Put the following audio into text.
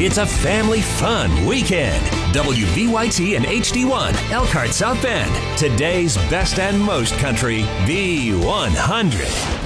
It's a family fun weekend. WVYT and HD1, Elkhart South Bend. Today's best and most country, V100.